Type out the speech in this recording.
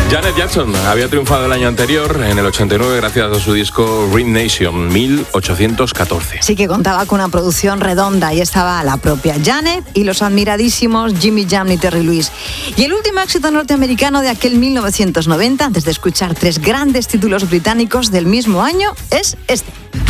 Janet Jackson había triunfado el año anterior, en el 89, gracias a su disco Rhythm Nation, 1814. Sí que contaba con una producción redonda y estaba la propia Janet y los admiradísimos Jimmy Jam y Terry Lewis. Y el último éxito norteamericano de aquel 1990, antes de escuchar tres grandes títulos británicos del mismo año, es este.